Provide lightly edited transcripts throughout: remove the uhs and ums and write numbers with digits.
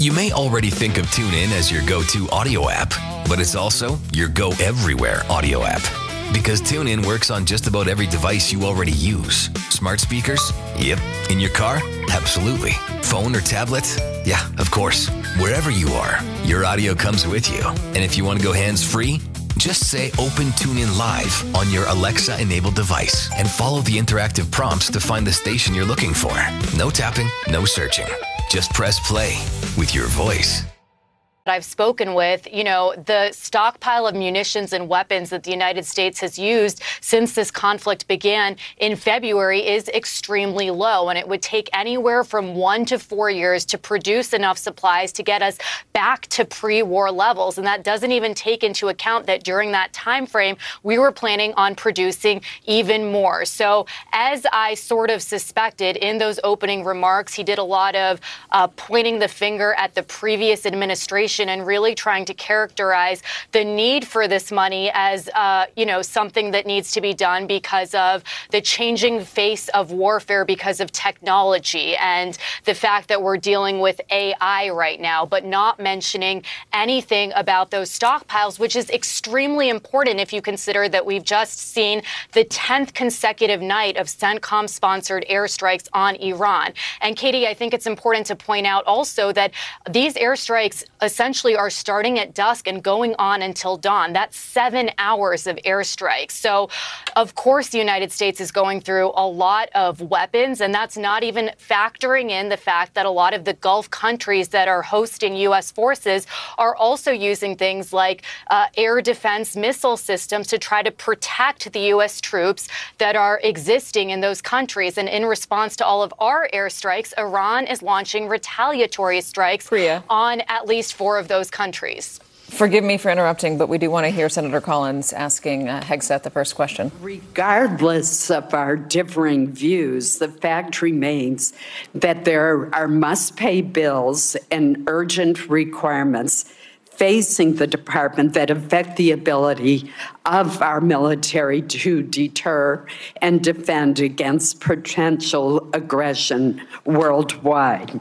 You may already think of TuneIn as your go-to audio app, but it's also your go-everywhere audio app. Because TuneIn works on just about every device you already use. Smart speakers? Yep. In your car? Absolutely. Phone or tablet? Yeah, of course. Wherever you are, your audio comes with you. And if you want to go hands-free, just say Open TuneIn Live on your Alexa-enabled device and follow the interactive prompts to find the station you're looking for. No tapping, no searching. Just press play with your voice. I've spoken with, the stockpile of munitions and weapons that the United States has used since this conflict began in February is extremely low. And it would take anywhere from 1 to 4 years to produce enough supplies to get us back to pre-war levels. And that doesn't even take into account that during that time frame, we were planning on producing even more. So as I sort of suspected in those opening remarks, he did a lot of pointing the finger at the previous administration and really trying to characterize the need for this money as, something that needs to be done because of the changing face of warfare because of technology and the fact that we're dealing with AI right now, but not mentioning anything about those stockpiles, which is extremely important if you consider that we've just seen the 10th consecutive night of CENTCOM-sponsored airstrikes on Iran. And Katie, I think it's important to point out also that these airstrikes essentially are starting at dusk and going on until dawn. That's 7 hours of airstrikes. So, of course, the United States is going through a lot of weapons, and that's not even factoring in the fact that a lot of the Gulf countries that are hosting U.S. forces are also using things like air defense missile systems to try to protect the U.S. troops that are existing in those countries. And in response to all of our airstrikes, Iran is launching retaliatory strikes on at least 4 of those countries. Forgive me for interrupting, but we do want to hear Senator Collins asking Hegseth the first question. Regardless of our differing views, the fact remains that there are must-pay bills and urgent requirements facing the department that affect the ability of our military to deter and defend against potential aggression worldwide.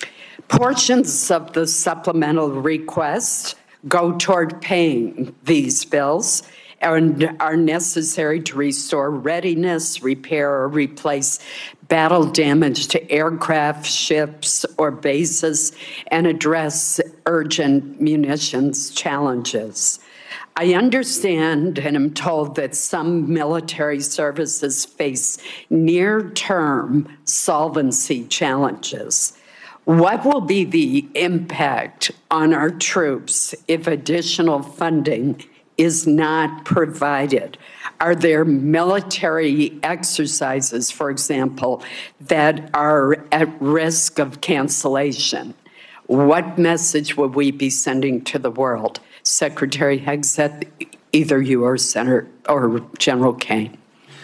Portions of the supplemental request go toward paying these bills and are necessary to restore readiness, repair, or replace battle damage to aircraft, ships, or bases, and address urgent munitions challenges. I understand and am told that some military services face near-term solvency challenges. What will be the impact on our troops if additional funding is not provided? Are there military exercises, for example, that are at risk of cancellation? What message will we be sending to the world? Secretary Hegseth, either you or Senator or General Kaine.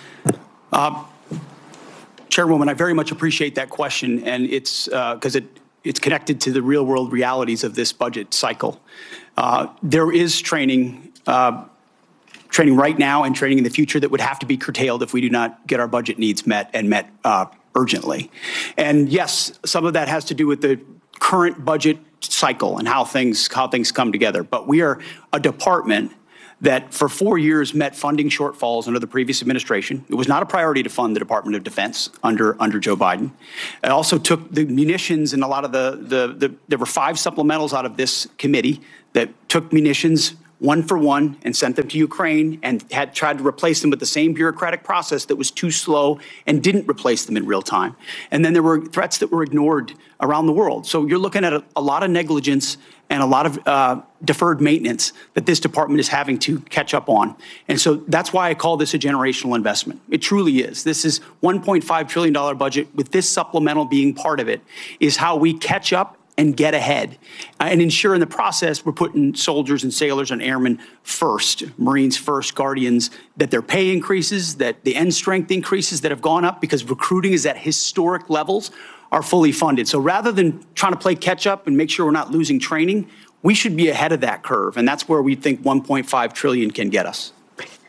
Chairwoman, I very much appreciate that question, and it's because it's connected to the real-world realities of this budget cycle. There is training right now and training in the future that would have to be curtailed if we do not get our budget needs met and met urgently. And yes, some of that has to do with the current budget cycle and how things come together. But we are a department that for 4 years met funding shortfalls under the previous administration. It was not a priority to fund the Department of Defense under Joe Biden. It also took the munitions and a lot of there were 5 supplementals out of this committee that took munitions one for one and sent them to Ukraine and had tried to replace them with the same bureaucratic process that was too slow and didn't replace them in real time. And then there were threats that were ignored around the world. So you're looking at a lot of negligence and a lot of deferred maintenance that this department is having to catch up on. And so that's why I call this a generational investment. It truly is. This is $1.5 trillion budget with this supplemental being part of it is how we catch up and get ahead and ensure in the process we're putting soldiers and sailors and airmen first, Marines first, Guardians, that their pay increases, that the end strength increases that have gone up because recruiting is at historic levels are fully funded. So rather than trying to play catch up and make sure we're not losing training, we should be ahead of that curve. And that's where we think $1.5 trillion can get us.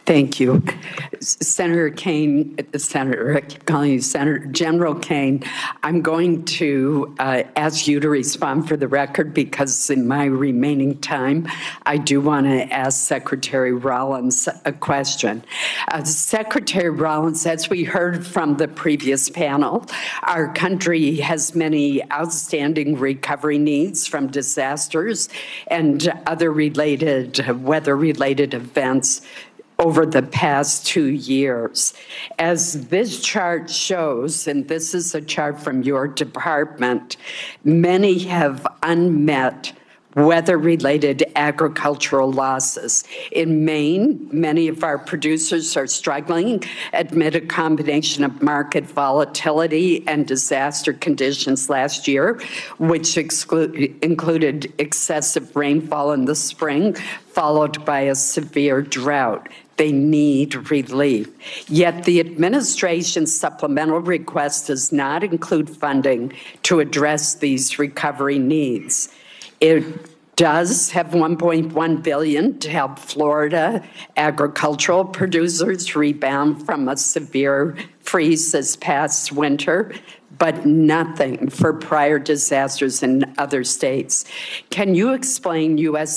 Thank you. Senator Kaine, Senator, I keep calling you Senator, General Kaine, I'm going to ask you to respond for the record because in my remaining time, I do want to ask Secretary Rollins a question. Secretary Rollins, as we heard from the previous panel, our country has many outstanding recovery needs from disasters and other weather-related events over the past 2 years. As this chart shows, and this is a chart from your department, many have unmet weather-related agricultural losses. In Maine, many of our producers are struggling amid a combination of market volatility and disaster conditions last year, which included excessive rainfall in the spring, followed by a severe drought. They need relief. Yet the administration's supplemental request does not include funding to address these recovery needs. It does have $1.1 billion to help Florida agricultural producers rebound from a severe freeze this past winter, but nothing for prior disasters in other states. Can you explain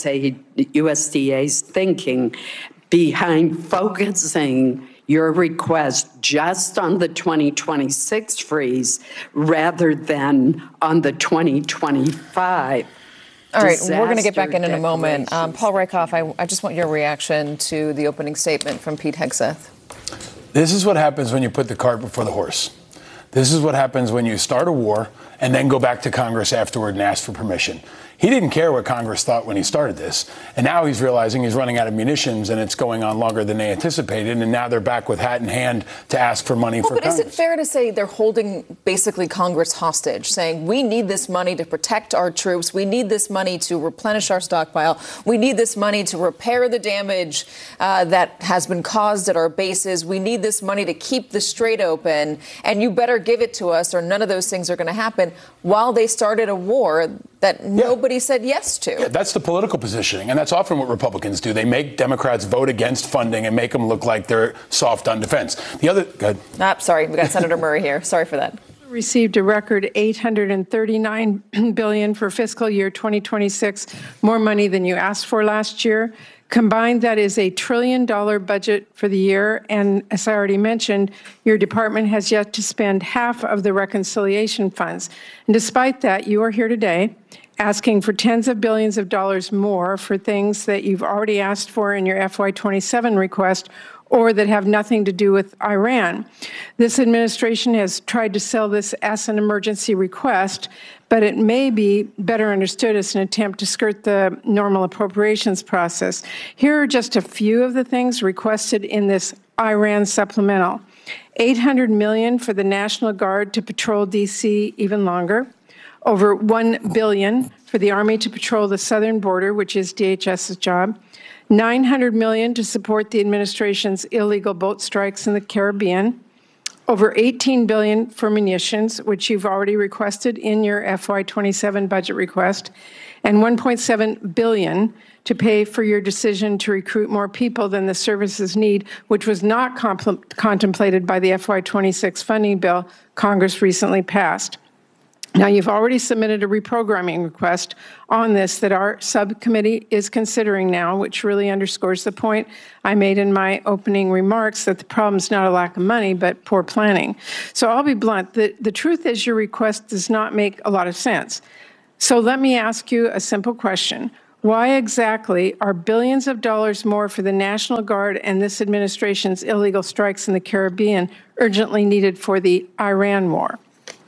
USDA's thinking behind focusing your request just on the 2026 freeze rather than on the 2025? All right, we're going to get back in a moment. Paul Rakoff, I just want your reaction to the opening statement from Pete Hegseth. This is what happens when you put the cart before the horse. This is what happens when you start a war and then go back to Congress afterward and ask for permission. He didn't care what Congress thought when he started this. And now he's realizing he's running out of munitions and it's going on longer than they anticipated. And now they're back with hat in hand to ask for money for Congress. But is it fair to say they're holding basically Congress hostage, saying we need this money to protect our troops. We need this money to replenish our stockpile. We need this money to repair the damage that has been caused at our bases. We need this money to keep the strait open. And you better give it to us or none of those things are going to happen, while they started a war that nobody said yes to. Yeah, that's the political positioning, and that's often what Republicans do. They make Democrats vote against funding and make them look like they're soft on defense. The other, go ahead. Sorry, we got Senator Murray here. Sorry for that. Received a record $839 billion for fiscal year 2026, more money than you asked for last year. Combined, that is a $1 trillion budget for the year. And as I already mentioned, your department has yet to spend half of the reconciliation funds. And despite that, you are here today asking for tens of billions of dollars more for things that you've already asked for in your FY27 request or that have nothing to do with Iran. This administration has tried to sell this as an emergency request, but it may be better understood as an attempt to skirt the normal appropriations process. Here are just a few of the things requested in this Iran supplemental. $800 million for the National Guard to patrol D.C. even longer. Over $1 billion for the Army to patrol the southern border, which is DHS's job. $900 million to support the administration's illegal boat strikes in the Caribbean. Over $18 billion for munitions, which you've already requested in your FY27 budget request, and $1.7 billion to pay for your decision to recruit more people than the services need, which was not contemplated by the FY26 funding bill Congress recently passed. Now, you've already submitted a reprogramming request on this that our subcommittee is considering now, which really underscores the point I made in my opening remarks that the problem is not a lack of money, but poor planning. So I'll be blunt. The truth is your request does not make a lot of sense. So let me ask you a simple question. Why exactly are billions of dollars more for the National Guard and this administration's illegal strikes in the Caribbean urgently needed for the Iran war?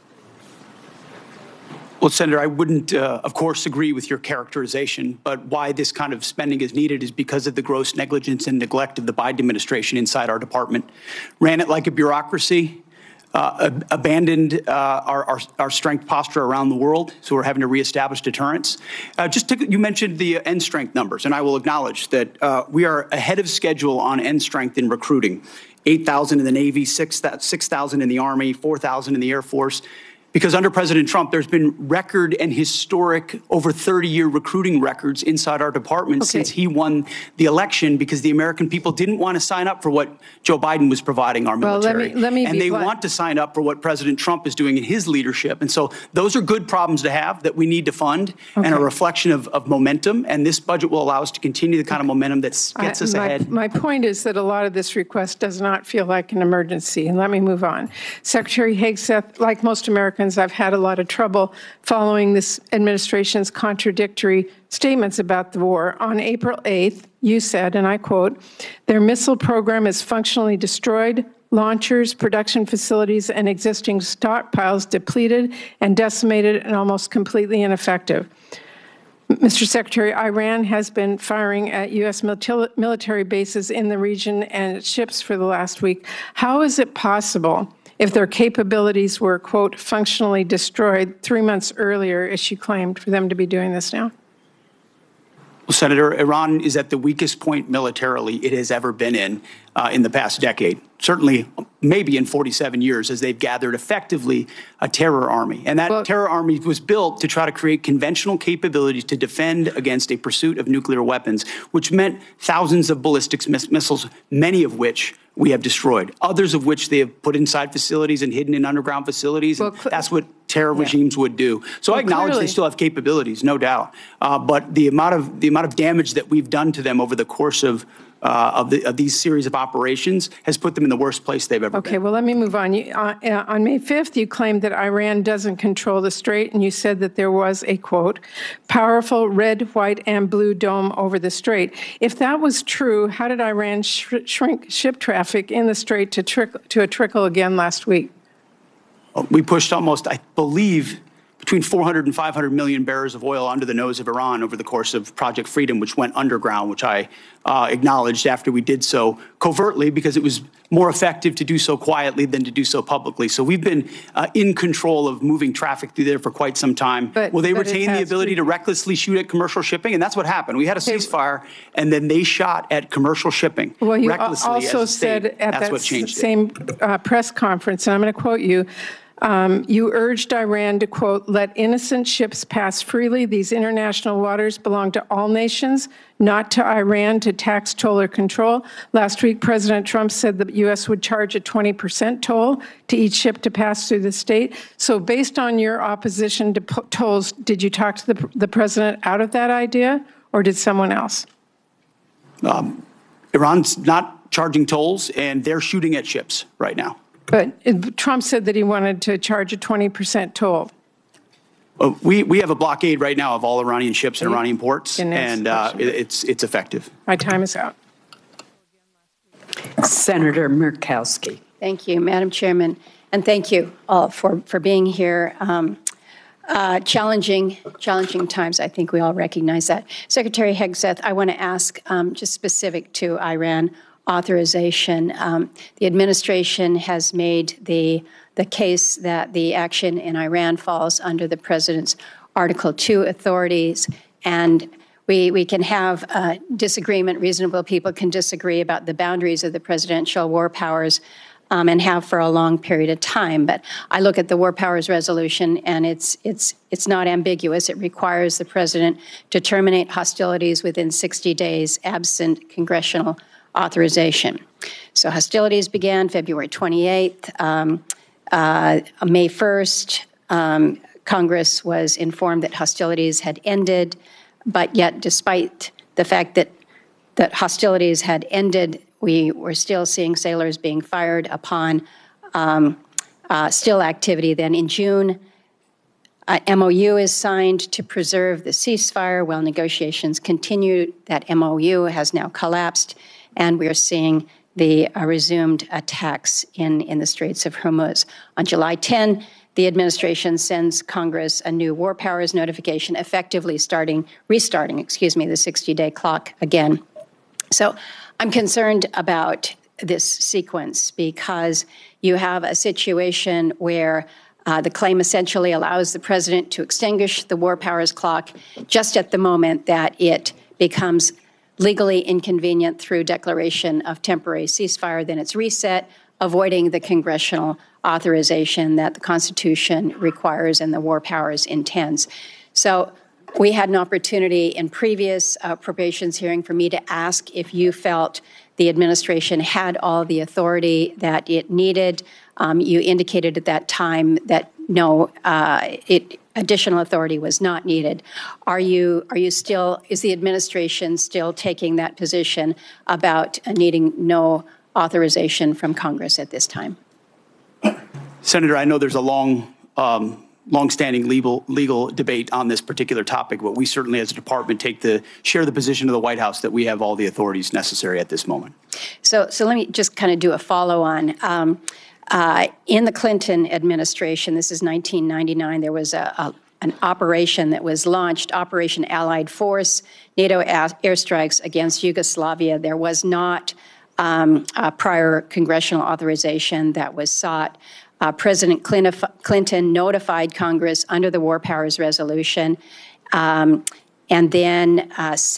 Well, Senator, I wouldn't, of course, agree with your characterization, but why this kind of spending is needed is because of the gross negligence and neglect of the Biden administration inside our department. Ran it like a bureaucracy, abandoned our strength posture around the world, so we're having to reestablish deterrence. You mentioned the end strength numbers, and I will acknowledge that we are ahead of schedule on end strength in recruiting. 8,000 in the Navy, 6,000 in the Army, 4,000 in the Air Force. Because under President Trump, there's been record and historic over 30-year recruiting records inside our department since he won the election, because the American people didn't want to sign up for what Joe Biden was providing our military. Let me and they want to sign up for what President Trump is doing in his leadership. And so those are good problems to have that we need to fund, and a reflection of momentum. And this budget will allow us to continue the kind of momentum that gets us ahead. My point is that a lot of this request does not feel like an emergency. And let me move on. Secretary Hegseth, like most Americans, I've had a lot of trouble following this administration's contradictory statements about the war. On April 8th, you said, and I quote, "Their missile program is functionally destroyed, launchers, production facilities, and existing stockpiles depleted and decimated and almost completely ineffective." Mr. Secretary, Iran has been firing at U.S. military bases in the region and its ships for the last week. How is it possible, if their capabilities were, quote, functionally destroyed 3 months earlier, as she claimed, for them to be doing this now? Well, Senator, Iran is at the weakest point militarily it has ever been in the past decade. Certainly, maybe in 47 years, as they've gathered effectively a terror army. And that terror army was built to try to create conventional capabilities to defend against a pursuit of nuclear weapons, which meant thousands of ballistic missiles, many of which we have destroyed, others of which they have put inside facilities and hidden in underground facilities. And that's what terror regimes would do. So I acknowledge they still have capabilities, no doubt. But the amount of damage that we've done to them over the course of these series of operations has put them in the worst place they've ever been. Okay, well, let me move on. On May 5th, you claimed that Iran doesn't control the strait, and you said that there was a, quote, powerful red, white, and blue dome over the strait. If that was true, how did Iran shrink ship traffic in the strait to a trickle again last week? We pushed almost, I believe, between 400 and 500 million barrels of oil under the nose of Iran over the course of Project Freedom, which went underground, which I acknowledged after we did so covertly, because it was more effective to do so quietly than to do so publicly. So we've been in control of moving traffic through there for quite some time. Will they retain the ability to recklessly shoot at commercial shipping? And that's what happened. We had a ceasefire, and then they shot at commercial shipping recklessly. Also said at that same press conference, and I'm going to quote you, you urged Iran to, quote, let innocent ships pass freely. These international waters belong to all nations, not to Iran to tax, toll, or control. Last week, President Trump said the U.S. would charge a 20% toll to each ship to pass through the state. So based on your opposition to tolls, did you talk to the president out of that idea, or did someone else? Iran's not charging tolls, and they're shooting at ships right now. But Trump said that he wanted to charge a 20% toll. We have a blockade right now of all Iranian ships and Iranian ports, and it's effective. My time is out. Senator Murkowski. Thank you, Madam Chairman, and thank you all for being here. Challenging times, I think we all recognize that. Secretary Hegseth, I want to ask, just specific to Iran authorization. The administration has made the case that the action in Iran falls under the president's Article 2 authorities, and we can have disagreement. Reasonable people can disagree about the boundaries of the presidential war powers, and have for a long period of time. But I look at the War Powers Resolution, and it's not ambiguous. It requires the president to terminate hostilities within 60 days, absent congressional authorization. So hostilities began February 28th. May 1st, Congress was informed that hostilities had ended, but yet despite the fact that hostilities had ended, we were still seeing sailors being fired upon still activity. Then in June, MOU is signed to preserve the ceasefire while negotiations continue. That MOU has now collapsed, and we are seeing the resumed attacks in the Straits of Hormuz. On July 10, the administration sends Congress a new war powers notification, effectively restarting the 60-day clock again. So I'm concerned about this sequence because you have a situation where the claim essentially allows the president to extinguish the war powers clock just at the moment that it becomes legally inconvenient through declaration of temporary ceasefire. Then it's reset avoiding the congressional authorization that the Constitution requires and the War Powers intends. So we had an opportunity in previous appropriations hearing for me to ask if you felt the administration had all the authority that it needed. You indicated at that time that no, additional authority was not needed. Are you still, is the administration still taking that position about needing no authorization from Congress at this time? Senator, I know there's a long-standing legal debate on this particular topic, but we certainly as a department share the position of the White House that we have all the authorities necessary at this moment. So let me just kind of do a follow-on. In the Clinton administration, this is 1999, there was an operation that was launched, Operation Allied Force, NATO airstrikes against Yugoslavia. There was not a prior congressional authorization that was sought. President Clinton notified Congress under the War Powers Resolution and then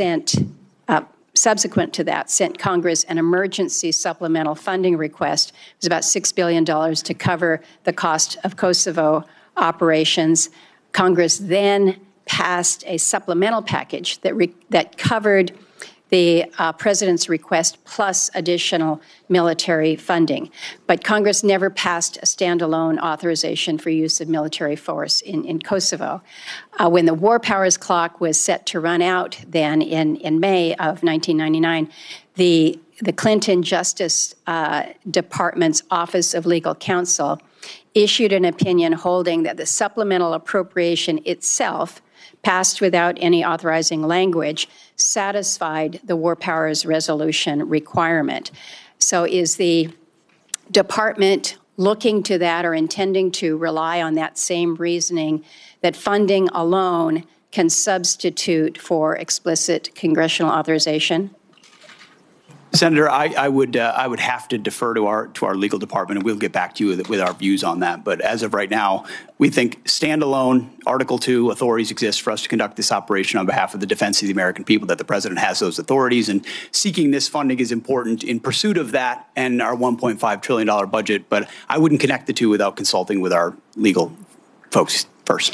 subsequent to that, sent Congress an emergency supplemental funding request. It was about $6 billion to cover the cost of Kosovo operations. Congress then passed a supplemental package that covered the president's request plus additional military funding. But Congress never passed a standalone authorization for use of military force in Kosovo. When the War Powers clock was set to run out then in May of 1999, the Clinton Justice Department's Office of Legal Counsel issued an opinion holding that the supplemental appropriation itself, passed without any authorizing language, satisfied the War Powers Resolution requirement. So is the department looking to that or intending to rely on that same reasoning that funding alone can substitute for explicit congressional authorization? Senator, I would have to defer to our legal department, and we'll get back to you with our views on that. But as of right now, we think standalone Article 2 authorities exist for us to conduct this operation on behalf of the defense of the American people, that the president has those authorities, and seeking this funding is important in pursuit of that and our $1.5 trillion budget. But I wouldn't connect the two without consulting with our legal folks first.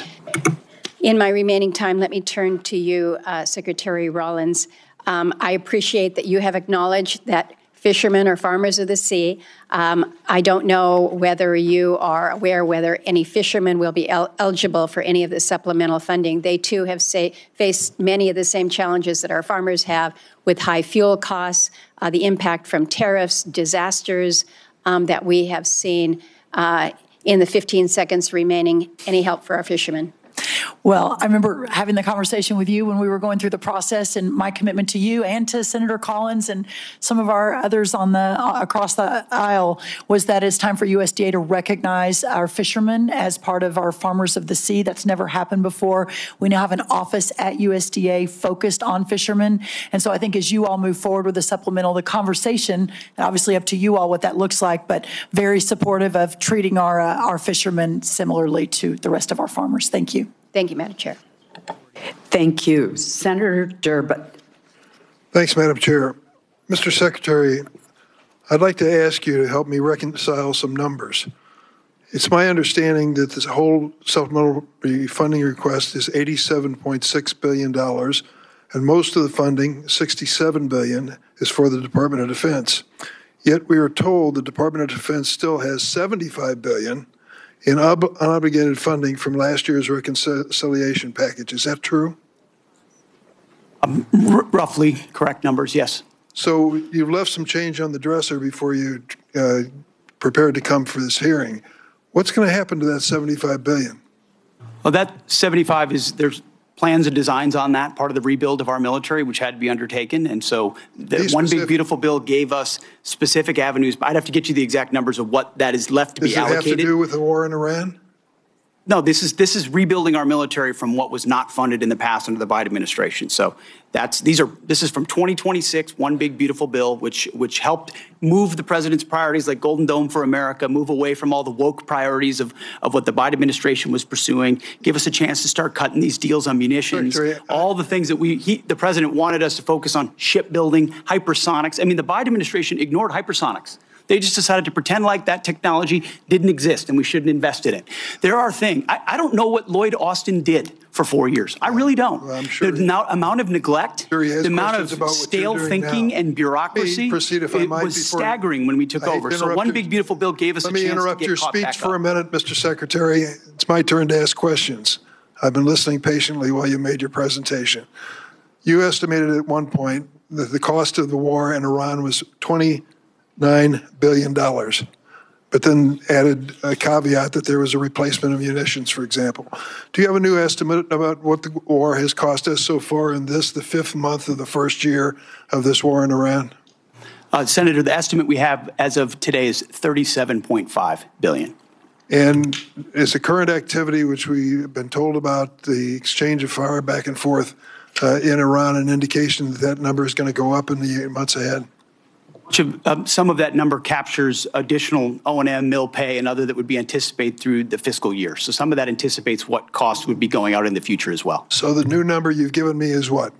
In my remaining time, let me turn to you, Secretary Rollins. I appreciate that you have acknowledged that fishermen are farmers of the sea. I don't know whether you are aware whether any fishermen will be eligible for any of the supplemental funding. They too have faced many of the same challenges that our farmers have with high fuel costs, the impact from tariffs, disasters that we have seen. In the 15 seconds remaining, any help for our fishermen? Well, I remember having the conversation with you when we were going through the process, and my commitment to you and to Senator Collins and some of our others on across the aisle was that it's time for USDA to recognize our fishermen as part of our farmers of the sea. That's never happened before. We now have an office at USDA focused on fishermen. And so I think as you all move forward with the supplemental, the conversation, and obviously up to you all what that looks like, but very supportive of treating our fishermen similarly to the rest of our farmers. Thank you. Thank you, Madam Chair. Thank you. Senator Durbin. Thanks, Madam Chair. Mr. Secretary, I'd like to ask you to help me reconcile some numbers. It's my understanding that this whole supplemental funding request is $87.6 billion, and most of the funding, $67 billion, is for the Department of Defense. Yet we are told the Department of Defense still has $75 billion in unobligated funding from last year's reconciliation package. Is that true? Roughly correct numbers, yes. So you've left some change on the dresser before you prepared to come for this hearing. What's going to happen to that $75 billion? Well, that 75 is, there's plans and designs on that, part of the rebuild of our military, which had to be undertaken. And so the One Big Beautiful Bill gave us specific avenues. I'd have to get you the exact numbers of what that is left to be allocated. Does it have to do with the war in Iran? No, this is rebuilding our military from what was not funded in the past under the Biden administration. So this is from 2026, One Big Beautiful Bill, which helped move the president's priorities like Golden Dome for America, move away from all the woke priorities of what the Biden administration was pursuing, give us a chance to start cutting these deals on munitions, all the things that the president wanted us to focus on: shipbuilding, hypersonics. I mean, the Biden administration ignored hypersonics. They just decided to pretend like that technology didn't exist and we shouldn't invest in it. There are things. I don't know what Lloyd Austin did for 4 years. I really don't. Well, I'm sure the amount of neglect, the amount of stale thinking and bureaucracy, proceed, if I might, was staggering when we took over. So one big, beautiful bill gave us a chance to get caught back up. Let me interrupt your speech for a minute, Mr. Secretary. It's my turn to ask questions. I've been listening patiently while you made your presentation. You estimated at one point that the cost of the war in Iran was $29 billion, but then added a caveat that there was a replacement of munitions, for example. Do you have a new estimate about what the war has cost us so far in this, the 5th month of the first year of this war in Iran? Senator, the estimate we have as of today is $37.5 billion. And is the current activity, which we've been told about, the exchange of fire back and forth in Iran, an indication that that number is going to go up in the months ahead? Some of that number captures additional O&M, mill pay, and other that would be anticipated through the fiscal year. So some of that anticipates what costs would be going out in the future as well. So the new number you've given me is what?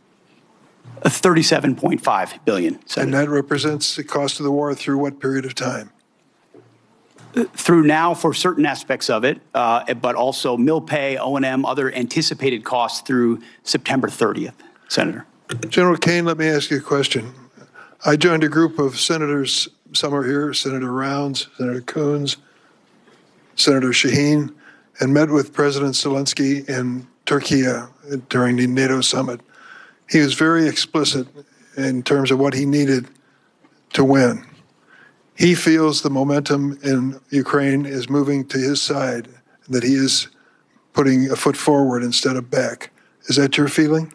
$37.5 billion. Senator. And that represents the cost of the war through what period of time? Through now for certain aspects of it, but also mill pay, O&M, other anticipated costs through September 30th, Senator. General Kaine, let me ask you a question. I joined a group of senators, some are here, Senator Rounds, Senator Coons, Senator Shaheen, and met with President Zelensky in Turkey during the NATO summit. He was very explicit in terms of what he needed to win. He feels the momentum in Ukraine is moving to his side, that he is putting a foot forward instead of back. Is that your feeling?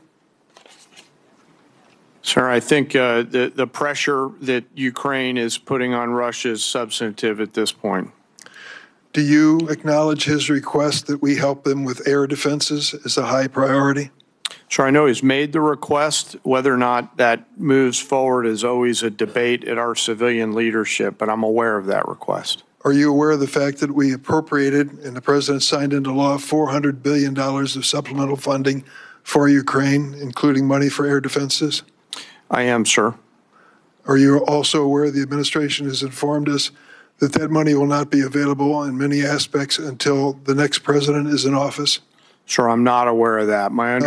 Sir, I think the pressure that Ukraine is putting on Russia is substantive at this point. Do you acknowledge his request that we help them with air defenses as a high priority? Sure, I know he's made the request. Whether or not that moves forward is always a debate at our civilian leadership, but I'm aware of that request. Are you aware of the fact that we appropriated and the president signed into law $400 billion of supplemental funding for Ukraine, including money for air defenses? I am, sir. Are you also aware the administration has informed us that that money will not be available in many aspects until the next president is in office? Sure, I'm not aware of that. My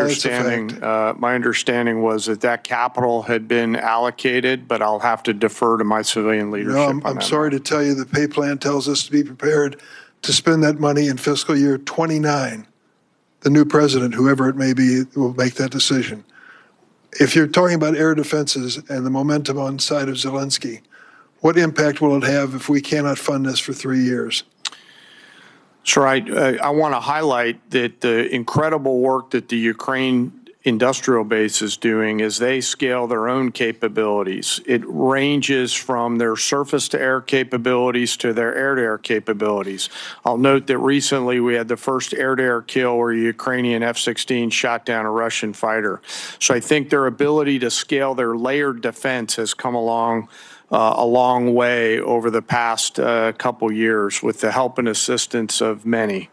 understanding was that capital had been allocated, but I'll have to defer to my civilian leadership. No, I'm sorry to tell you the pay plan tells us to be prepared to spend that money in fiscal year 29. The new president, whoever it may be, will make that decision. If you're talking about air defenses and the momentum on the side of Zelensky, what impact will it have if we cannot fund this for 3 years? Sure, I want to highlight that the incredible work that the Ukraine industrial base is doing as they scale their own capabilities. It ranges from their surface-to-air capabilities to their air-to-air capabilities. I'll note that recently we had the first air-to-air kill where a Ukrainian F-16 shot down a Russian fighter. So I think their ability to scale their layered defense has come along a long way over the past couple years with the help and assistance of many.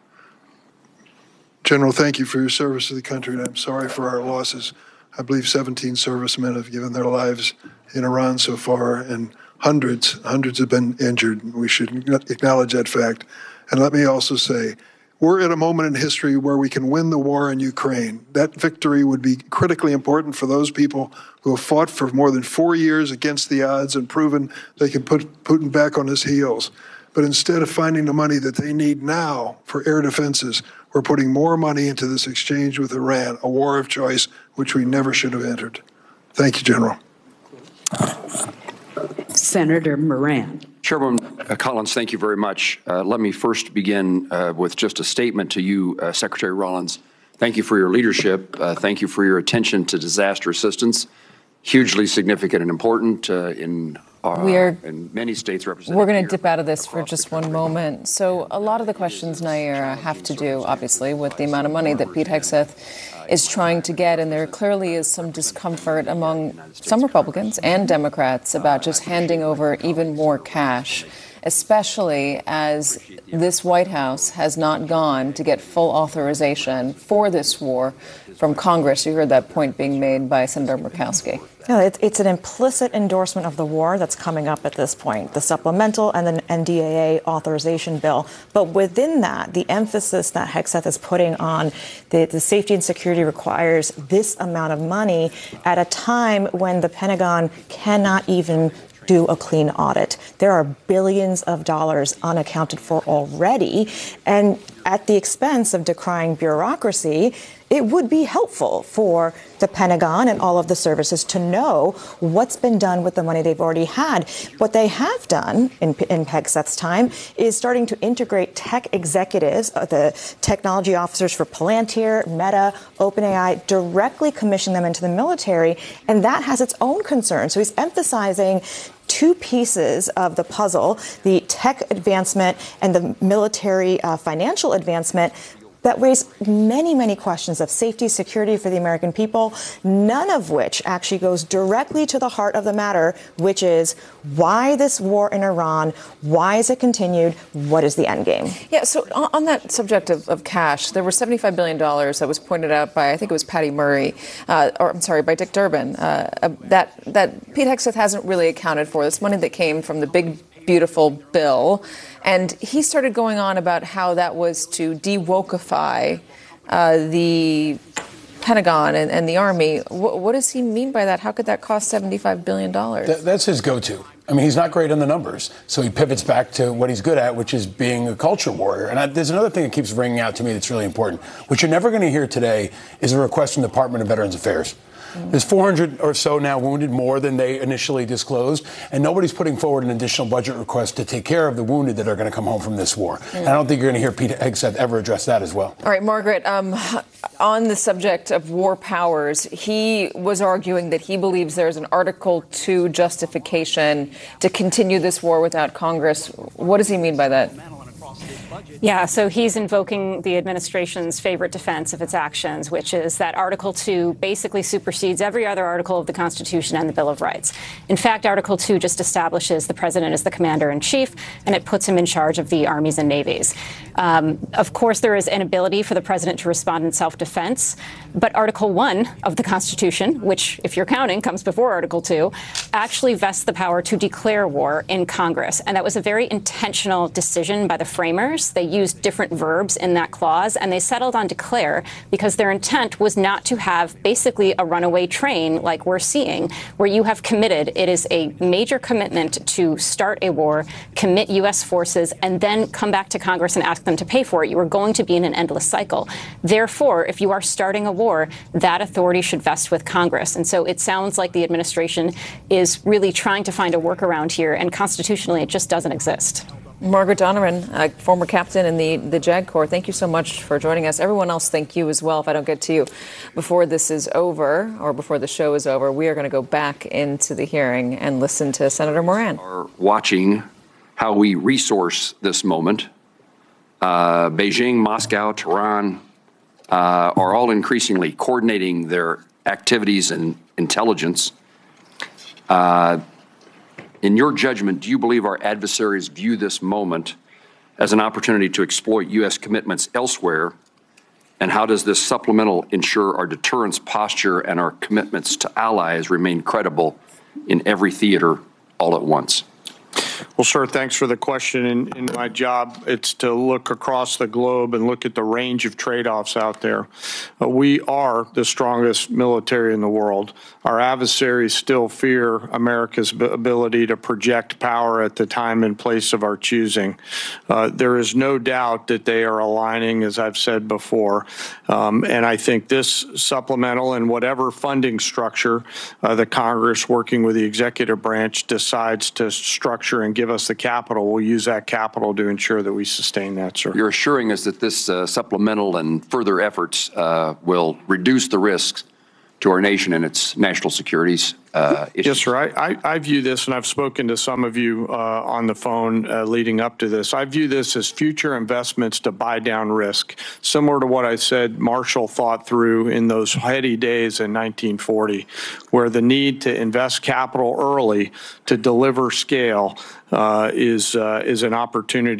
General, thank you for your service to the country, and I'm sorry for our losses. I believe 17 servicemen have given their lives in Iran so far, and hundreds have been injured. We should acknowledge that fact. And let me also say, we're at a moment in history where we can win the war in Ukraine. That victory would be critically important for those people who have fought for more than 4 years against the odds and proven they can put Putin back on his heels. But instead of finding the money that they need now for air defenses, we're putting more money into this exchange with Iran, a war of choice which we never should have entered. Thank you, General. Senator Moran. Chairwoman Collins, thank you very much. Let me first begin with just a statement to you, Secretary Rollins. Thank you for your leadership. Thank you for your attention to disaster assistance. Hugely significant and important in many states represented. We're going to dip out of this for just one moment. So a lot of the questions, Nair, have to do, obviously, with the amount of money that Pete Hegseth is trying to get. And there clearly is some discomfort among some Republicans and Democrats about just handing over even more cash. especially as this White House has not gone to get full authorization for this war from Congress. You heard that point being made by Senator Murkowski. No, it's an implicit endorsement of the war that's coming up at this point, the supplemental and the NDAA authorization bill. But within that, the emphasis that Hegseth is putting on the safety and security requires this amount of money at a time when the Pentagon cannot even do a clean audit. There are billions of dollars unaccounted for already, and at the expense of decrying bureaucracy, it would be helpful for the Pentagon and all of the services to know what's been done with the money they've already had. What they have done in Hegseth's time is starting to integrate tech executives, the technology officers for Palantir, Meta, OpenAI, directly commission them into the military, and that has its own concerns. So he's emphasizing two pieces of the puzzle, the tech advancement and the military financial advancement, that raise many, many questions of safety, security for the American people, none of which actually goes directly to the heart of the matter, which is why this war in Iran, why is it continued, what is the end game? Yeah, so on that subject of cash, there was $75 billion that was pointed out by, I think it was Patty Murray, by Dick Durbin, that Pete Hegseth hasn't really accounted for. This money that came from the big, beautiful bill. And he started going on about how that was to de-wokeify the Pentagon and the Army. What does he mean by that? How could that cost $75 billion? That's his go-to. I mean, he's not great on the numbers, so he pivots back to what he's good at, which is being a culture warrior. And there's another thing that keeps ringing out to me that's really important. What you're never going to hear today is a request from the Department of Veterans Affairs. There's 400 or so now wounded, more than they initially disclosed, and nobody's putting forward an additional budget request to take care of the wounded that are going to come home from this war. And I don't think you're going to hear Pete Hegseth ever address that as well. All right, Margaret, on the subject of war powers, he was arguing that he believes there's an Article 2 justification to continue this war without Congress. What does he mean by that? Yeah, so he's invoking the administration's favorite defense of its actions, which is that Article 2 basically supersedes every other article of the Constitution and the Bill of Rights. In fact, Article 2 just establishes the president as the commander-in-chief, and it puts him in charge of the armies and navies. Of course, there is an ability for the president to respond in self-defense, but Article 1 of the Constitution, which, if you're counting, comes before Article 2, actually vests the power to declare war in Congress. And that was a very intentional decision by the framers. They used different verbs in that clause, and they settled on declare because their intent was not to have basically a runaway train like we're seeing, where you have committed. It is a major commitment to start a war, commit U.S. forces, and then come back to Congress and ask them to pay for it. You are going to be in an endless cycle. Therefore, if you are starting a war, that authority should vest with Congress. And so it sounds like the administration is really trying to find a workaround here, and constitutionally it just doesn't exist. Margaret Donovan, former captain in the JAG Corps, thank you so much for joining us. Everyone else, thank you as well. If I don't get to you before this is over or before the show is over, we are going to go back into the hearing and listen to Senator Moran. Are watching how we resource this moment. Beijing, Moscow, Tehran are all increasingly coordinating their activities and intelligence. In your judgment, do you believe our adversaries view this moment as an opportunity to exploit U.S. commitments elsewhere? And how does this supplemental ensure our deterrence posture and our commitments to allies remain credible in every theater all at once? Well, sir, thanks for the question. In my job, it's to look across the globe and look at the range of trade-offs out there. We are the strongest military in the world. Our adversaries still fear America's ability to project power at the time and place of our choosing. There is no doubt that they are aligning, as I've said before. And I think this supplemental and whatever funding structure the Congress, working with the executive branch, decides to structure and give us the capital, we'll use that capital to ensure that we sustain that, sir. You're assuring us that this supplemental and further efforts will reduce the risks to our nation and its national securities issues. Yes, sir. I view this, and I've spoken to some of you on the phone leading up to this. I view this as future investments to buy down risk, similar to what I said Marshall thought through in those heady days in 1940, where the need to invest capital early to deliver scale is an opportunity